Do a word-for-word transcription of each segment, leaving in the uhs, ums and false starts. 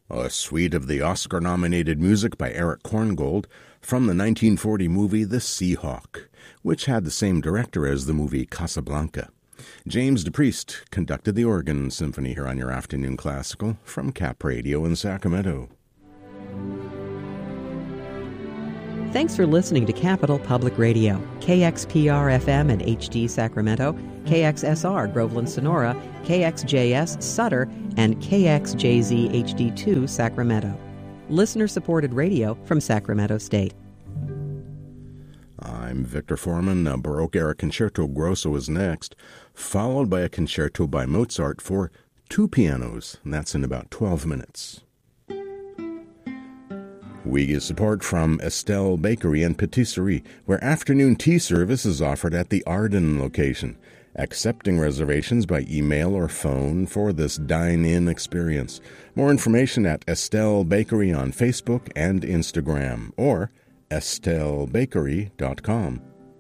A suite of the Oscar-nominated music by Eric Korngold from the nineteen forty movie The Seahawk, which had the same director as the movie Casablanca. James DePriest conducted the organ symphony here on your afternoon classical from Cap Radio in Sacramento. Thanks for listening to Capital Public Radio, K X P R F M in H D Sacramento, K X S R Groveland Sonora, K X J S Sutter, and K X J Z H D two Sacramento. Listener-supported radio from Sacramento State. I'm Victor Foreman. A Baroque era Concerto Grosso is next, followed by a concerto by Mozart for two pianos, and that's in about twelve minutes. We get support from Estelle Bakery and Patisserie, where afternoon tea service is offered at the Arden location, accepting reservations by email or phone for this dine-in experience. More information at Estelle Bakery on Facebook and Instagram, or estelle bakery dot com.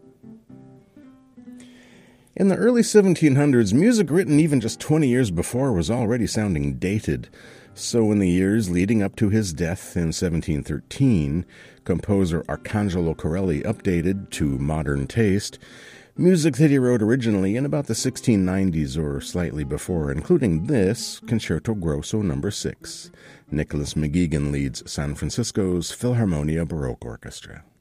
In the early seventeen hundreds, music written even just twenty years before was already sounding dated. So in the years leading up to his death in seventeen thirteen, composer Arcangelo Corelli updated to modern taste music that he wrote originally in about the sixteen nineties or slightly before, including this, Concerto Grosso number six. Nicholas McGeegan leads San Francisco's Philharmonia Baroque Orchestra.